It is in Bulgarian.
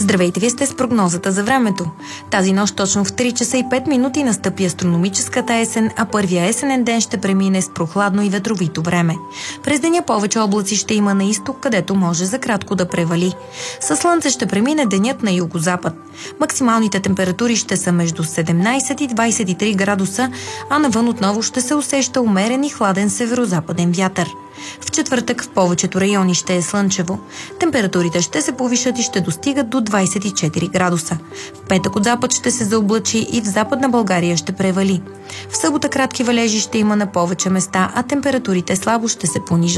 Здравейте, вие сте с прогнозата за времето. Тази нощ точно в 3 часа и 5 минути настъпи астрономическата есен, а първия есенен ден ще премине с прохладно и ветровито време. През деня повече облаци ще има на изток, където може за кратко да превали. Със слънце ще премине денят на югозапад. Максималните температури ще са между 17 и 23 градуса, а навън отново ще се усеща умерен и хладен северозападен вятър. В четвъртък в повечето райони ще е слънчево. Температурите ще се повишат и ще достигат до 24 градуса. В петък от запад ще се заоблачи и в Западна България ще превали. В събота кратки валежи ще има на повече места, а температурите слабо ще се понижат.